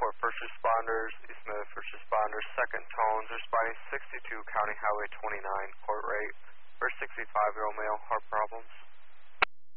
for first responders, East Meadow first responders, second tones, responding 62 County Highway 29, court rate for 65-year-old male, heart problems.